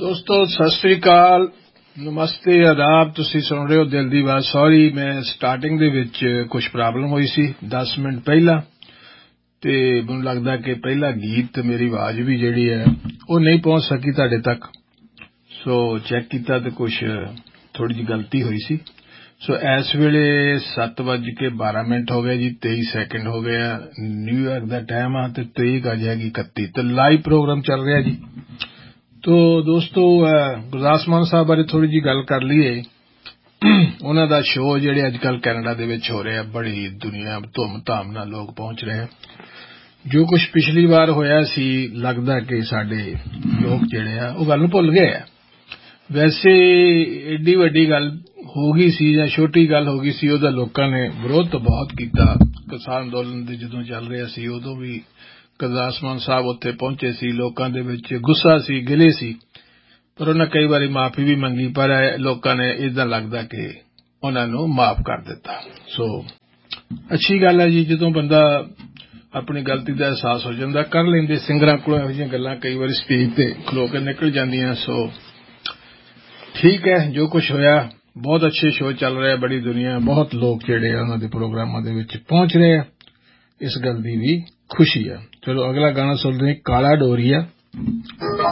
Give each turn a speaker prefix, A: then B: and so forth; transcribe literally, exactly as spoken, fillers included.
A: दोस्तों सत श्री अकाल नमस्ते आदाब ਤੁਸੀਂ ਸੁਣ ਰਹੇ ਹੋ ਦਿਲ ਦੀ ਆਵਾਜ਼ ਸੌਰੀ ਮੈਂ ਸਟਾਰਟਿੰਗ ਦੇ ਵਿੱਚ ਕੁਝ ਪ੍ਰੋਬਲਮ ਹੋਈ ਸੀ ਦਸ ਮਿੰਟ ਪਹਿਲਾਂ ਤੇ ਮੈਨੂੰ ਲੱਗਦਾ ਕਿ ਪਹਿਲਾ ਗੀਤ ਮੇਰੀ ਆਵਾਜ਼ ਵੀ ਜਿਹੜੀ ਹੈ ਉਹ ਨਹੀਂ ਪਹੁੰਚ ਸਕੀ ਤੁਹਾਡੇ ਤੱਕ ਸੋ ਚੈੱਕ ਕੀਤਾ ਤੇ ਕੁਝ ਥੋੜੀ ਜਿਹੀ ਗਲਤੀ ਹੋਈ ਸੀ ਸੋ ਇਸ ਵੇਲੇ ਸੱਤ ਵੱਜ ਕੇ ਬਾਰਾਂ ਮਿੰਟ ਹੋ ਗਏ ਜੀ ਤੇਈ ਸੈਕਿੰਡ ਹੋ ਗਏ ਆ ਨਿਊਯਾਰਕ ਦਾ ਟਾਈਮ ਆ ਤੇ ਤਰੀਕ ਆ ਜਾਏਗੀ ਇਕੱਤੀ ਤੇ ਲਾਈਵ ਪ੍ਰੋਗਰਾਮ ਚੱਲ ਰਿਹਾ ਜੀ तो दोस्तों गुरदास मान साहब बारे थोड़ी जी गल कर लीए उन्हां दा शो जिहड़े अजकल कैनेडा दे विच हो रहा बड़ी दुनिया धूम धाम नाल लोग पहुंच रहे जो कुछ पिछली बार होया सी लगदा कि साडे लोग जिहड़े आ ओह गल भुल गए आ वैसे एडी वड्डी गल हो गई सी जां छोटी गल हो गई सी ओहदा लोकां ने विरोध तो बहुत कीता किसान अंदोलन दे जदों चल रहा सी उदों भी गुरदास मान साहब उत्थे पहुंचे सी लोकां दे विच गुस्सा सी गिले सी पर उन्हें कई बारी माफी भी मंगी पर लोकां ने इदां लगदा कि उन्हां नूं माफ कर दिता सो अच्छी गल है जी जदों बंदा अपनी गलती दा एहसास हो जांदा कर लैंदे सिंगरां कोलों इहो जिहियां गल्लां कई बारी स्टेज ते खलो के निकल जांदियां सो ठीक है जो कुछ होया बहुत अच्छे शो चल रहे बड़ी दुनिया बहुत लोग जिहड़े उन्हां दे प्रोग्रामां दे विच पहुंच रहे हैं इस गल दी भी खुशी है चलो अगला गाना सुनते हैं काला डोरिया